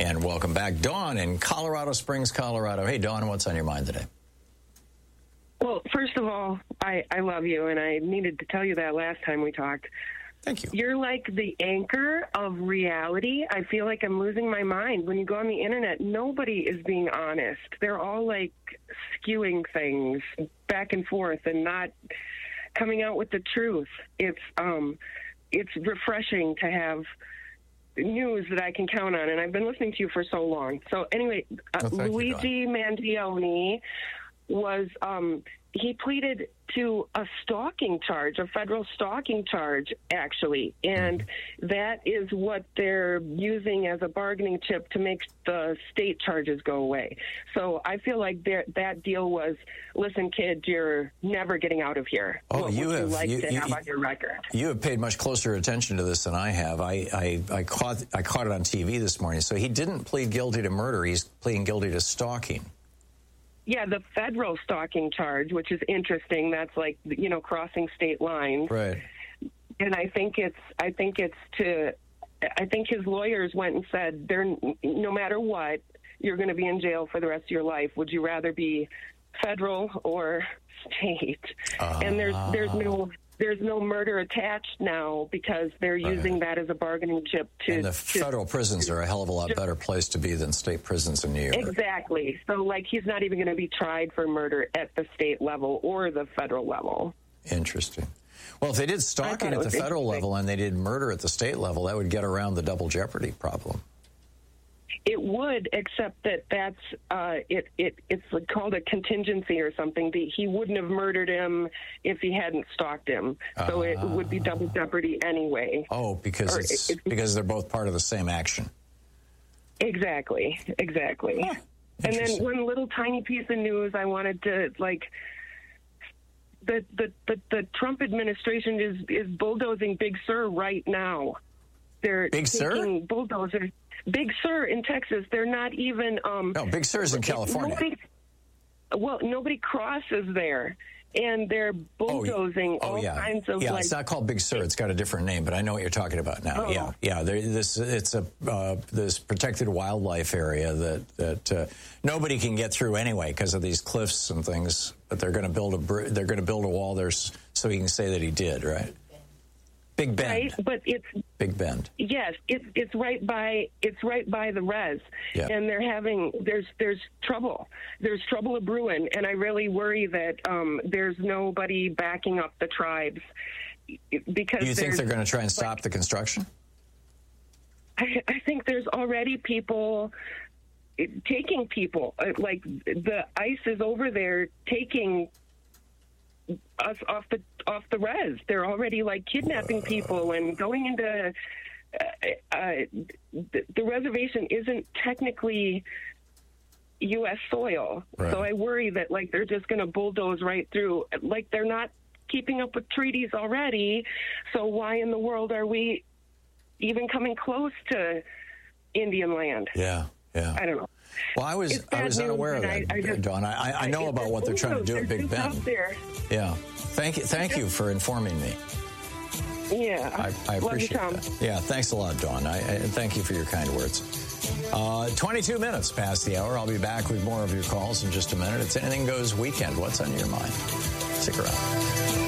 And welcome back. Dawn in Colorado Springs, Colorado. Hey, Dawn, what's on your mind today? Well, first of all, I love you, and I needed to tell you that last time we talked. Thank you. You're like the anchor of reality. I feel like I'm losing my mind. When you go on the internet, nobody is being honest. They're all like skewing things back and forth and not coming out with the truth. It's refreshing to have news that I can count on, and I've been listening to you for so long. So anyway, Luigi Mangione was he pleaded to a stalking charge, a federal stalking charge, actually, and that is what they're using as a bargaining chip to make the state charges go away. So I feel like that deal was, listen, kid, you're never getting out of here. Oh, what you would have you like to have on your record? You have paid much closer attention to this than I have. I caught it on TV this morning. So he didn't plead guilty to murder. He's pleading guilty to stalking. Yeah, the federal stalking charge, which is interesting. That's like, crossing state lines. Right. And I think his lawyers went and said, no matter what, you're going to be in jail for the rest of your life. Would you rather be federal or state? And there's no murder attached now because they're using that as a bargaining chip to. And the federal prisons are a hell of a lot better place to be than state prisons in New York. Exactly. So, he's not even going to be tried for murder at the state level or the federal level. Interesting. Well, if they did stalking at the federal level and they did murder at the state level, that would get around the double jeopardy problem. It would, except that's it's called a contingency or something. He wouldn't have murdered him if he hadn't stalked him. So it would be double jeopardy anyway. Oh, because they're both part of the same action. Exactly. Huh. And then one little tiny piece of news I wanted to the Trump administration is bulldozing Big Sur right now. They're Big Sur? Bulldozers. Big Sur in Texas. They're not even. No, Big Sur is in California. Nobody crosses there, and they're bulldozing all kinds of. Yeah, it's not called Big Sur. It's got a different name, but I know what you're talking about now. Oh. Yeah. This protected wildlife area that nobody can get through anyway because of these cliffs and things. But they're going to build a wall there so he can say that he did, right? Big Bend. Right, but it's Big Bend. Yes, it's right by the res, and there's trouble. There's trouble brewing, and I really worry that there's nobody backing up the tribes because. Do you think they're going to try and stop the construction? I think there's already people taking people. Like the ICE is over there taking us off the res. They're already kidnapping people and going into the reservation isn't technically U.S. soil. Right. So I worry that they're just going to bulldoze right through. They're not keeping up with treaties already. So why in the world are we even coming close to Indian land? Yeah. I don't know. Well, I was unaware of that, Dawn. I know about what they're trying to do at Big Bend. Yeah. Thank you for informing me. Yeah. I appreciate that. Yeah, thanks a lot, Dawn. And thank you for your kind words. 22 minutes past the hour. I'll be back with more of your calls in just a minute. It's Anything Goes Weekend. What's on your mind? Stick around.